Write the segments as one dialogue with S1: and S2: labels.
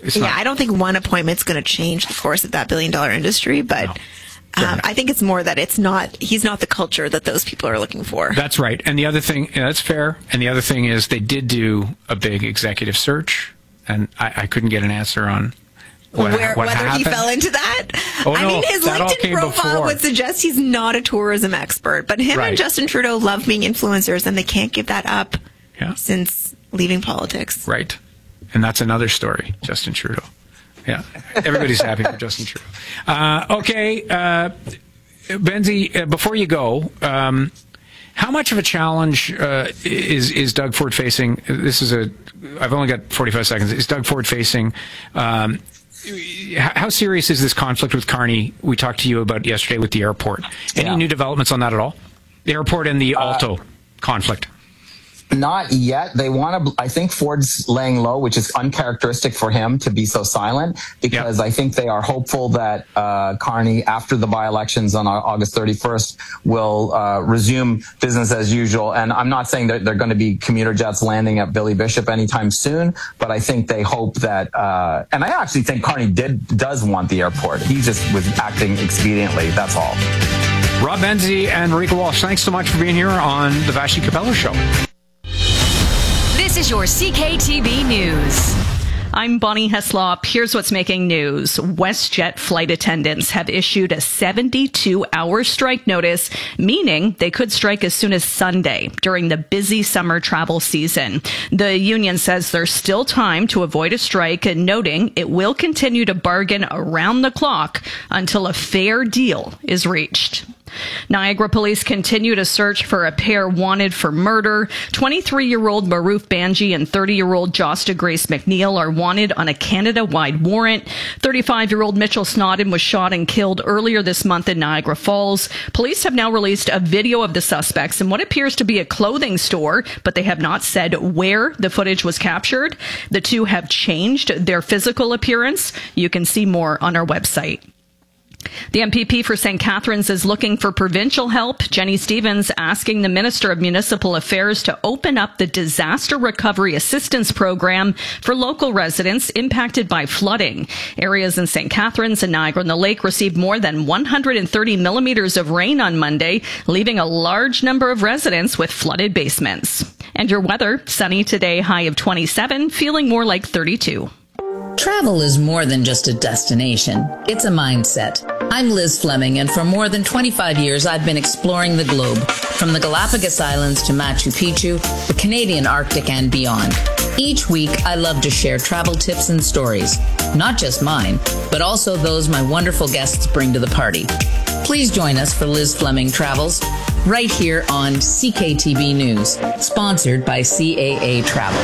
S1: I don't think one appointment's going to change the course of that billion-dollar industry, but no. I think it's more that he's not the culture that those people are looking for.
S2: That's right. And the other thing, that's fair. And the other thing is they did do a big executive search, and I couldn't get an answer on whether
S1: happened. He fell into that. I mean, his LinkedIn profile would suggest he's not a tourism expert, but him and Justin Trudeau love being influencers, and they can't give that up since leaving politics.
S2: Right. And that's another story, Justin Trudeau. Yeah, everybody's happy for Justin Trudeau. Okay, Benzie, before you go, how much of a challenge is Doug Ford facing? I've only got 45 seconds. Is Doug Ford facing? How serious is this conflict with Carney we talked to you about yesterday with the airport? Any new developments on that at all? The airport and the Alto conflict?
S3: Not yet. They want to, I think Ford's laying low, which is uncharacteristic for him to be so silent, because I think they are hopeful that Carney, after the by-elections on August 31st, will resume business as usual. And I'm not saying that they're going to be commuter jets landing at Billy Bishop anytime soon, but I think they hope that, and I actually think Carney does want the airport. He just was acting expediently. That's all.
S2: Rob Benzie and Marika Walsh, thanks so much for being here on the Vassy Capello Show.
S4: This is your CKTB News.
S5: I'm Bonnie Heslop. Here's what's making news. WestJet flight attendants have issued a 72-hour strike notice, meaning they could strike as soon as Sunday during the busy summer travel season. The union says there's still time to avoid a strike, and noting it will continue to bargain around the clock until a fair deal is reached. Niagara police continue to search for a pair wanted for murder. 23-year-old Maroof Banji and 30-year-old Josta Grace McNeil are wanted on a Canada-wide warrant. 35-year-old Mitchell Snodden was shot and killed earlier this month in Niagara Falls. Police have now released a video of the suspects in what appears to be a clothing store, but they have not said where the footage was captured. The two have changed their physical appearance. You can see more on our website. The MPP for St. Catharines is looking for provincial help. Jenny Stevens asking the Minister of Municipal Affairs to open up the Disaster Recovery Assistance Program for local residents impacted by flooding. Areas in St. Catharines and Niagara-on-the-Lake received more than 130 millimeters of rain on Monday, leaving a large number of residents with flooded basements. And your weather, sunny today, high of 27, feeling more like 32.
S6: Travel is more than just a destination. It's a mindset. I'm Liz Fleming, and for more than 25 years, I've been exploring the globe, from the Galapagos Islands to Machu Picchu, the Canadian Arctic, and beyond. Each week, I love to share travel tips and stories, not just mine, but also those my wonderful guests bring to the party. Please join us for Liz Fleming Travels, right here on CKTB News, sponsored by CAA Travel.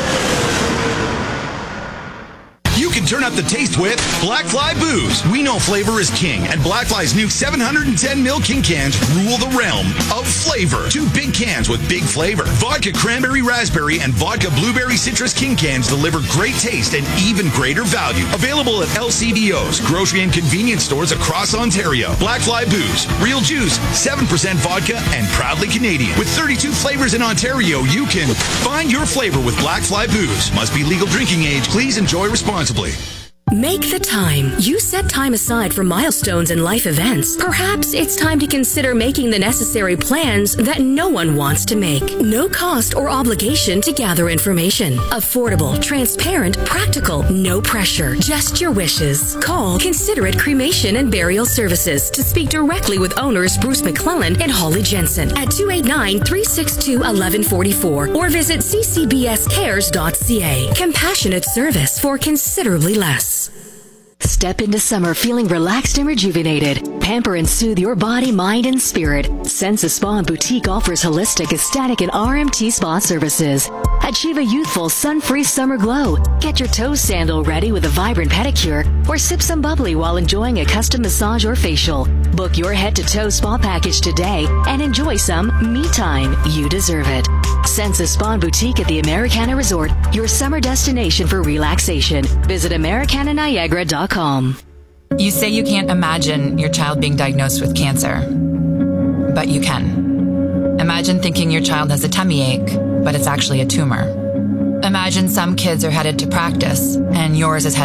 S7: You can turn up the taste with Blackfly Booze. We know flavor is king, and Blackfly's new 710ml King cans rule the realm of flavor. 2 big cans with big flavor. Vodka Cranberry Raspberry and Vodka Blueberry Citrus King cans deliver great taste and even greater value. Available at LCBOs, grocery and convenience stores across Ontario. Blackfly Booze. Real juice, 7% vodka, and proudly Canadian. With 32 flavors in Ontario, you can find your flavor with Blackfly Booze. Must be legal drinking age. Please enjoy responsibly.
S8: Make the time. You set time aside for milestones and life events. Perhaps it's time to consider making the necessary plans that no one wants to make. No cost or obligation to gather information. Affordable, transparent, practical, no pressure. Just your wishes. Call Considerate Cremation and Burial Services to speak directly with owners Bruce McClellan and Holly Jensen at 289-362-1144 or visit ccbscares.ca. Compassionate service for considerably less.
S9: Step into summer feeling relaxed and rejuvenated. Pamper and soothe your body, mind, and spirit. Sensa Spa and Boutique offers holistic, aesthetic, and RMT spa services. Achieve a youthful, sun-free summer glow. Get your toe sandal ready with a vibrant pedicure, or sip some bubbly while enjoying a custom massage or facial. Book your head-to-toe spa package today and enjoy some me time. You deserve it. Sensa Spa and Boutique at the Americana Resort, your summer destination for relaxation. Visit AmericanaNiagara.com.
S10: You say you can't imagine your child being diagnosed with cancer, but you can. Imagine thinking your child has a tummy ache, but it's actually a tumor. Imagine some kids are headed to practice and yours is headed